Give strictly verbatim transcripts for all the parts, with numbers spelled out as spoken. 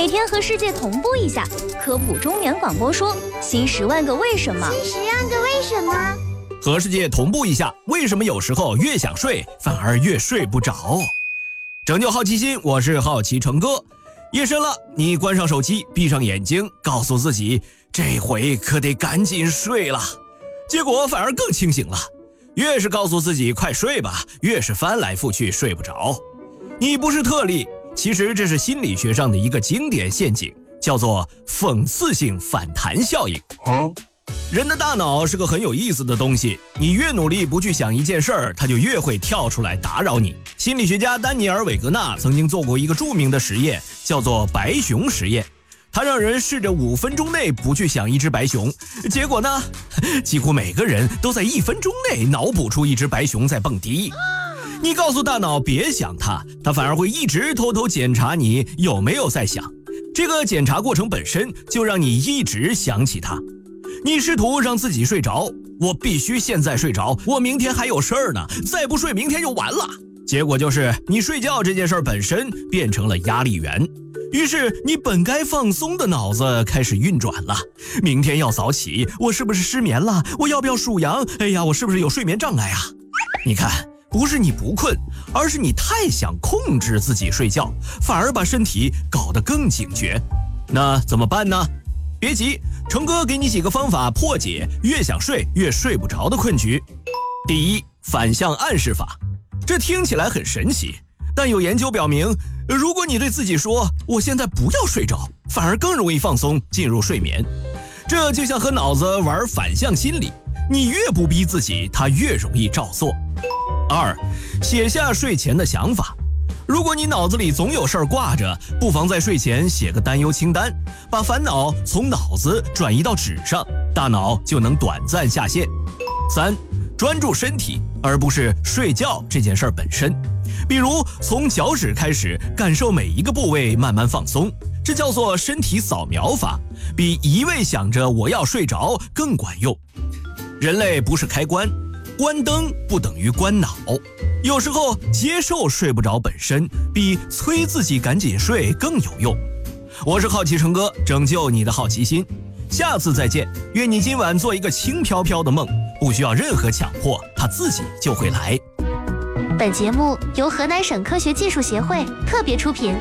每天和世界同步一下。科普中年广播说：新十万个为什么， 新十万个为什么。 和世界同步一下，为什么有时候越想睡，反而越睡不着？拯救好奇心，我是好奇成哥。夜深了，你关上手机，闭上眼睛，告诉自己，这回可得赶紧睡了。结果反而更清醒了。越是告诉自己快睡吧，越是翻来覆去睡不着。你不是特例，其实这是心理学上的一个经典陷阱，叫做讽刺性反弹效应。啊人的大脑是个很有意思的东西，你越努力不去想一件事儿，它就越会跳出来打扰你。心理学家丹尼尔·韦格纳曾经做过一个著名的实验，叫做白熊实验。他让人试着五分钟内不去想一只白熊，结果呢，几乎每个人都在一分钟内脑补出一只白熊在蹦迪。你告诉大脑别想它，它反而会一直偷偷检查你有没有在想。这个检查过程本身就让你一直想起它。你试图让自己睡着，我必须现在睡着，我明天还有事儿呢，再不睡明天就完了。结果就是你睡觉这件事儿本身变成了压力源，于是你本该放松的脑子开始运转了。明天要早起，我是不是失眠了？我要不要数羊？哎呀，我是不是有睡眠障碍啊？你看，不是你不困，而是你太想控制自己睡觉，反而把身体搞得更警觉。那怎么办呢？别急，成哥给你几个方法破解越想睡越睡不着的困局。第一，反向暗示法。这听起来很神奇，但有研究表明，如果你对自己说我现在不要睡着，反而更容易放松进入睡眠。这就像和脑子玩反向心理，你越不逼自己，它越容易照做。二，写下睡前的想法。如果你脑子里总有事儿挂着，不妨在睡前写个担忧清单，把烦恼从脑子转移到纸上，大脑就能短暂下线。三，专注身体，而不是睡觉这件事儿本身。比如从脚趾开始，感受每一个部位慢慢放松，这叫做身体扫描法，比一味想着我要睡着更管用。人类不是开关，关灯不等于关脑，有时候接受睡不着本身比催自己赶紧睡更有用。我是好奇成哥，拯救你的好奇心，下次再见。愿你今晚做一个轻飘飘的梦，不需要任何强迫，它自己就会来。 本节目由河南省科学技术协会特别出品。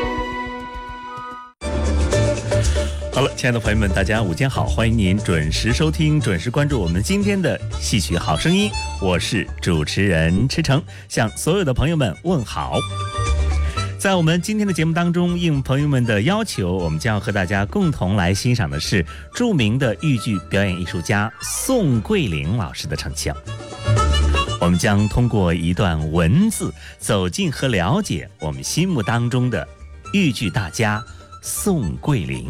好了，亲爱的朋友们，大家午间好，欢迎您准时收听、准时关注我们今天的戏曲好声音，我是主持人池诚，向所有的朋友们问好。在我们今天的节目当中，应朋友们的要求，我们将要和大家共同来欣赏的是著名的豫剧表演艺术家宋桂龄老师的呈现。我们将通过一段文字走进和了解我们心目当中的豫剧大家宋桂龄。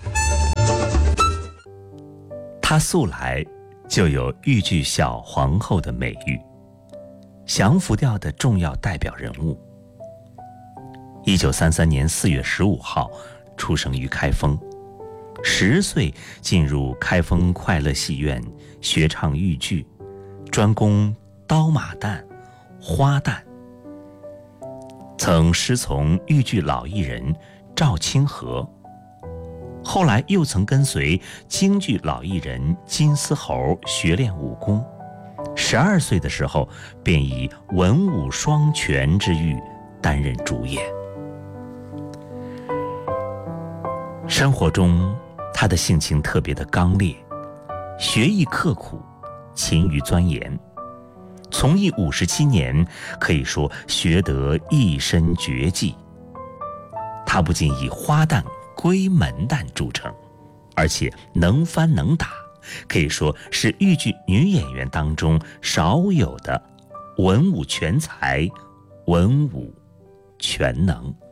她素来就有豫剧小皇后的美誉，降服调的重要代表人物。一九三三年四月十五号出生于开封，十岁进入开封快乐戏院学唱豫剧，专攻刀马旦、花旦，曾师从豫剧老艺人赵清河，后来又曾跟随京剧老艺人金丝猴学练武功。十二岁的时候，便以文武双全之誉担任主演。生活中，他的性情特别的刚烈，学艺刻苦，勤于钻研。从艺五十七年，可以说学得一身绝技。他不仅以花旦、闺门旦著称，而且能翻能打，可以说是豫剧女演员当中少有的文武全才、文武全能。